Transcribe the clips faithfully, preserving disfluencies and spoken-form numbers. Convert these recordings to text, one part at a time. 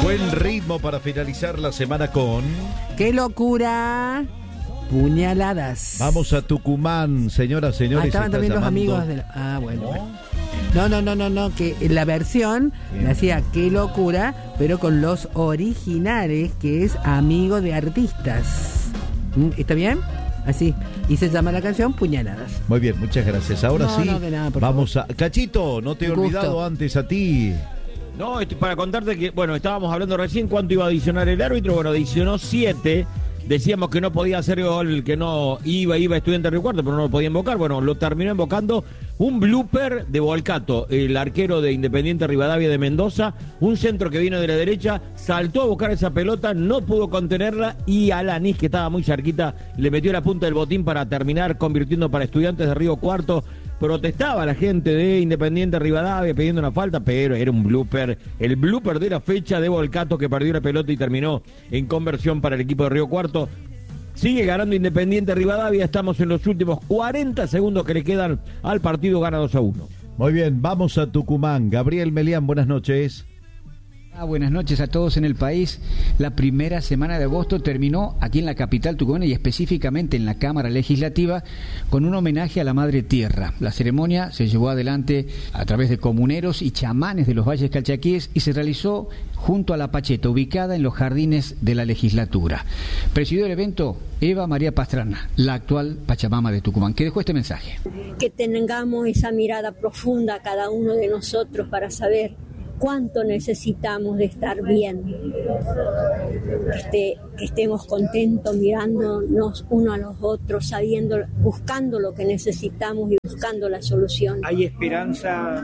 Buen ritmo para finalizar la semana con... ¡Qué locura! Puñaladas. Vamos a Tucumán, señoras, señores. Ah, estaban también los amigos de... Ah, bueno. ¿No? No, no, no, no, no, que la versión Bien. la hacía Qué locura, pero con los originales, que es Amigo de Artistas. ¿Está bien? Así. Y se llama la canción Puñaladas. Muy bien, muchas gracias. Ahora no, sí, no, de nada, por vamos favor. a... Cachito, no te he Un olvidado gusto. antes a ti. No, para contarte que, bueno, estábamos hablando recién cuánto iba a adicionar el árbitro. Bueno, adicionó siete. Decíamos que no podía hacer gol, que no iba, iba Estudiante de Río Cuarto, pero no lo podía invocar. Bueno, lo terminó invocando un blooper de Volcato, el arquero de Independiente Rivadavia de Mendoza. Un centro que vino de la derecha, saltó a buscar esa pelota, no pudo contenerla y Alanis, que estaba muy cerquita, le metió la punta del botín para terminar convirtiendo para Estudiantes de Río Cuarto. Protestaba la gente de Independiente Rivadavia pidiendo una falta, pero era un blooper, el blooper de la fecha de Volcato, que perdió la pelota y terminó en conversión para el equipo de Río Cuarto. Sigue ganando Independiente Rivadavia, estamos en los últimos cuarenta segundos que le quedan al partido, gana dos a uno. Muy bien, vamos a Tucumán. Gabriel Melián, buenas noches. Ah, buenas noches a todos en el país. La primera semana de agosto terminó aquí en la capital tucumana y específicamente en la Cámara Legislativa con un homenaje a la Madre Tierra. La ceremonia se llevó adelante a través de comuneros y chamanes de los valles calchaquíes y se realizó junto a la Pacheta, ubicada en los jardines de la legislatura. Presidió el evento Eva María Pastrana, la actual Pachamama de Tucumán, que dejó este mensaje. Que tengamos esa mirada profunda cada uno de nosotros para saber cuánto necesitamos de estar bien, que, esté, que estemos contentos mirándonos uno a los otros, sabiendo, buscando lo que necesitamos y buscando la solución. ¿Hay esperanza?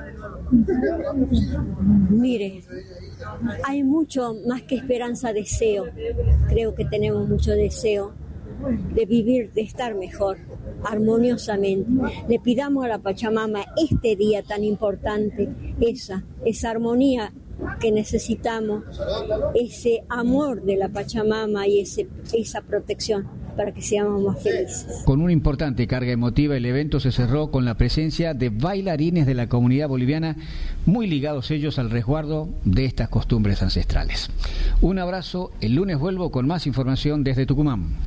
Mire, hay mucho más que esperanza, deseo. Creo que tenemos mucho deseo de vivir, de estar mejor, armoniosamente. Le pidamos a la Pachamama este día tan importante, esa, esa armonía que necesitamos, ese amor de la Pachamama y ese, esa protección para que seamos más felices. Con una importante carga emotiva, el evento se cerró con la presencia de bailarines de la comunidad boliviana, muy ligados ellos al resguardo de estas costumbres ancestrales. Un abrazo, el lunes vuelvo con más información desde Tucumán.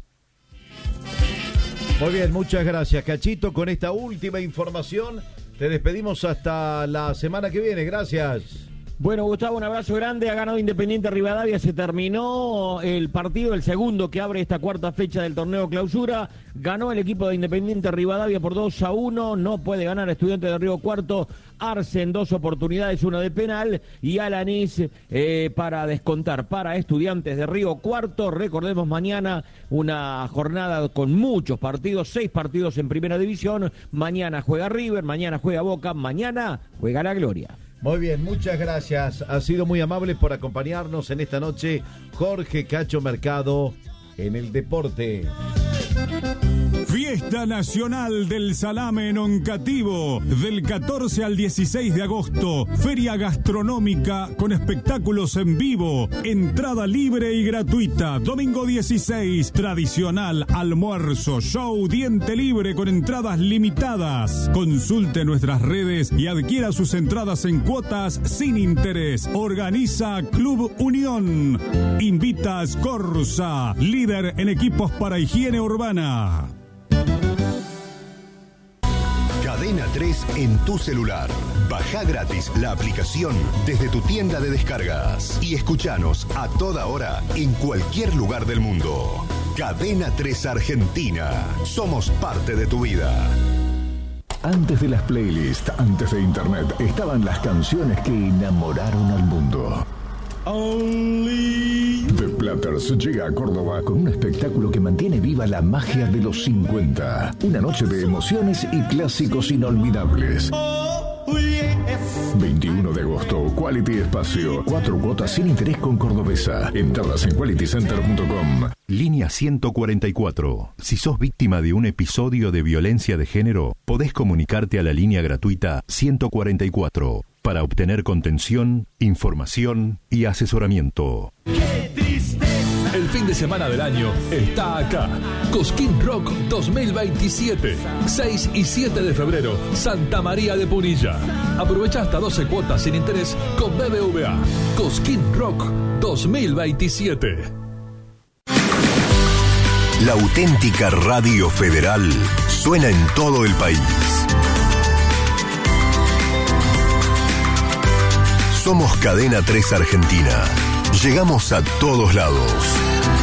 Muy bien, muchas gracias, Cachito. Con esta última información te despedimos hasta la semana que viene. Gracias. Bueno, Gustavo, un abrazo grande. Ha ganado Independiente Rivadavia. Se terminó el partido, el segundo que abre esta cuarta fecha del torneo clausura. Ganó el equipo de Independiente Rivadavia por dos a uno. No puede ganar Estudiantes de Río Cuarto. Arce en dos oportunidades, una de penal. Y Alanis eh, para descontar para Estudiantes de Río Cuarto. Recordemos, mañana una jornada con muchos partidos. Seis partidos en Primera División. Mañana juega River, mañana juega Boca, mañana juega La Gloria. Muy bien, muchas gracias. Ha sido muy amable por acompañarnos en esta noche, Jorge Cacho Mercado, en el deporte. Fiesta Nacional del Salame en Oncativo, del catorce al dieciséis de agosto. Feria gastronómica con espectáculos en vivo. Entrada libre y gratuita. Domingo dieciséis, tradicional almuerzo, show, diente libre con entradas limitadas. Consulte nuestras redes y adquiera sus entradas en cuotas sin interés. Organiza Club Unión. Invita a Scorza, líder en equipos para higiene urbana. Cadena tres en tu celular. Baja gratis la aplicación desde tu tienda de descargas y escuchanos a toda hora en cualquier lugar del mundo. Cadena tres Argentina. Somos parte de tu vida. Antes de las playlists, antes de internet, estaban las canciones que enamoraron al mundo. The Platters llega a Córdoba con un espectáculo que mantiene viva la magia de los cincuenta. Una noche de emociones y clásicos inolvidables. veintiuno de agosto, Quality Espacio. Cuatro cuotas sin interés con Cordobesa. Entradas en quality center punto com. Línea ciento cuarenta y cuatro. Si sos víctima de un episodio de violencia de género, podés comunicarte a la línea gratuita ciento cuarenta y cuatro para obtener contención, información y asesoramiento. ¡Qué tristeza! El fin de semana del año está acá. Cosquín Rock dos mil veintisiete. seis y siete de febrero, Santa María de Punilla. Aprovecha hasta doce cuotas sin interés con B B V A. Cosquín Rock dos mil veintisiete. La auténtica Radio Federal suena en todo el país. Somos Cadena tres Argentina. Llegamos a todos lados.